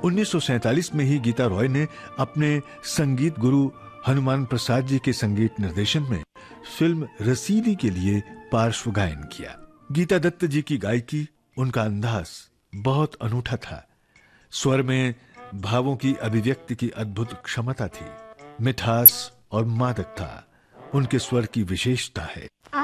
1947 में ही गीता रॉय ने अपने संगीत गुरु हनुमान प्रसाद जी के संगीत निर्देशन में फिल्म रसीली के लिए पार्श्व गायन किया। गीता दत्त जी की गायकी, उनका अंदाज बहुत अनूठा था। स्वर में भावों की अभिव्यक्ति की अद्भुत क्षमता थी। मिठास और मादकता उनके स्वर की विशेषता है।